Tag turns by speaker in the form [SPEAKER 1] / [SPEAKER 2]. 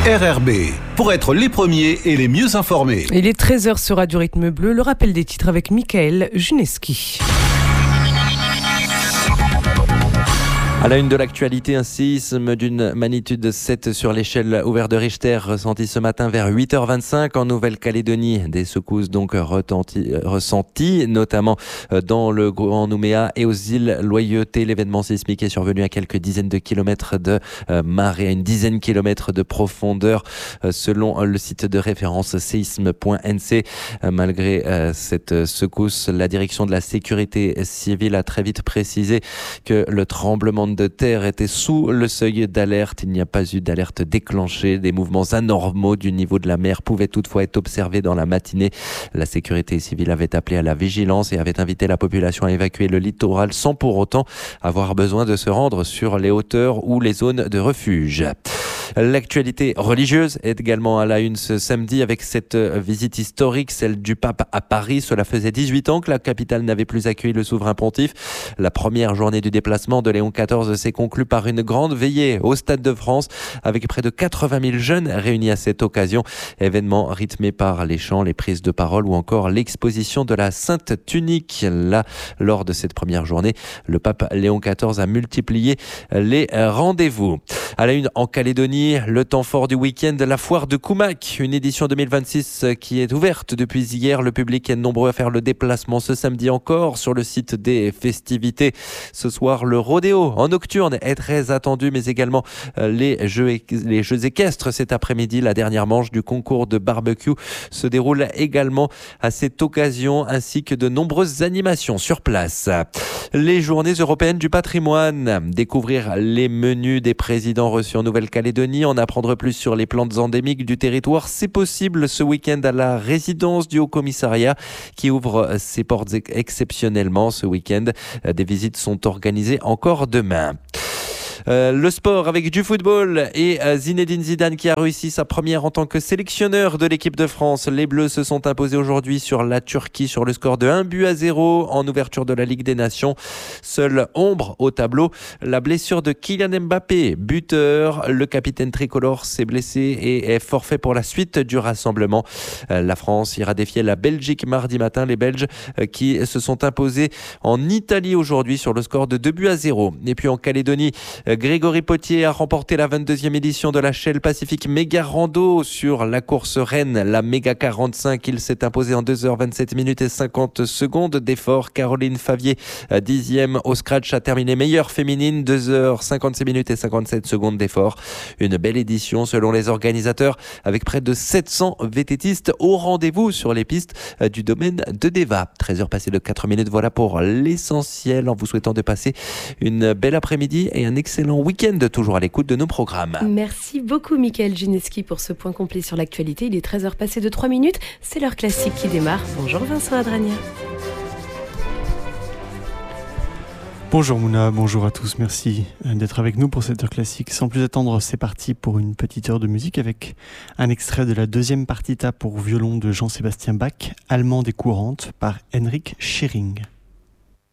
[SPEAKER 1] RRB, pour être les premiers et les mieux informés.
[SPEAKER 2] Il est 13h sur Radio Rythme Bleu, le rappel des titres avec Michael Juneski.
[SPEAKER 3] À la une de l'actualité, un séisme d'une magnitude 7 sur l'échelle ouverte de Richter ressenti ce matin vers 8h25 en Nouvelle-Calédonie. Des secousses donc ressenties, notamment dans le Grand Nouméa et aux îles Loyauté. L'événement sismique est survenu à quelques dizaines de kilomètres de marée, à une dizaine de kilomètres de profondeur, selon le site de référence séisme.nc. Malgré cette secousse, la direction de la sécurité civile a très vite précisé que le tremblement de terre était sous le seuil d'alerte. Il n'y a pas eu d'alerte déclenchée. Des mouvements anormaux du niveau de la mer pouvaient toutefois être observés dans la matinée. La sécurité civile avait appelé à la vigilance et avait invité la population à évacuer le littoral sans pour autant avoir besoin de se rendre sur les hauteurs ou les zones de refuge. L'actualité religieuse est également à la une ce samedi avec cette visite historique, celle du pape à Paris. Cela faisait 18 ans que la capitale n'avait plus accueilli le souverain pontife. La première journée du déplacement de Léon XIV s'est conclue par une grande veillée au Stade de France avec près de 80 000 jeunes réunis à cette occasion. Événement rythmé par les chants, les prises de parole ou encore l'exposition de la Sainte Tunique. Là, lors de cette première journée, le pape Léon XIV a multiplié les rendez-vous. À la une en Calédonie, le temps fort du week-end, la foire de Koumak, une édition 2026 qui est ouverte depuis hier. Le public est nombreux à faire le déplacement ce samedi encore sur le site des festivités. Ce soir, le rodéo en nocturne est très attendu, mais également les jeux équestres cet après-midi. La dernière manche du concours de barbecue se déroule également à cette occasion, ainsi que de nombreuses animations sur place. Les journées européennes du patrimoine, découvrir les menus des présidents reçus en Nouvelle-Calédonie, en apprendre plus sur les plantes endémiques du territoire. C'est possible ce week-end à la résidence du Haut-Commissariat qui ouvre ses portes exceptionnellement ce week-end. Des visites sont organisées encore demain. Le sport avec du football et Zinedine Zidane qui a réussi sa première en tant que sélectionneur de l'équipe de France. Les Bleus se sont imposés aujourd'hui sur la Turquie sur le score de 1-0 en ouverture de la Ligue des Nations. Seule ombre au tableau, la blessure de Kylian Mbappé, buteur. Le capitaine tricolore s'est blessé et est forfait pour la suite du rassemblement. La France ira défier la Belgique mardi matin. Les Belges qui se sont imposés en Italie aujourd'hui sur le score de 2-0. Et puis en Calédonie, Grégory Potier a remporté la 22e édition de la Shell Pacific Méga Rando sur la course Rennes, la Méga 45. Il s'est imposé en 2h27 minutes et 50 secondes d'effort. Caroline Favier, 10e au scratch, a terminé meilleure féminine, 2h56 minutes et 57 secondes d'effort. Une belle édition selon les organisateurs avec près de 700 VTTistes au rendez-vous sur les pistes du domaine de Deva. 13h passées de 4 minutes, voilà pour l'essentiel, en vous souhaitant de passer une belle après-midi et un excellent week-end, toujours à l'écoute de nos programmes.
[SPEAKER 2] Merci beaucoup Michael Juneski pour ce point complet sur l'actualité. Il est 13h passé de 3 minutes, c'est l'heure classique qui démarre. Bonjour Vincent Adrania.
[SPEAKER 4] Bonjour Mouna, bonjour à tous, merci d'être avec nous pour cette heure classique. Sans plus attendre, c'est parti pour une petite heure de musique avec un extrait de la deuxième partita pour violon de Jean-Sébastien Bach, Allemande et courante, par Henrik Schering.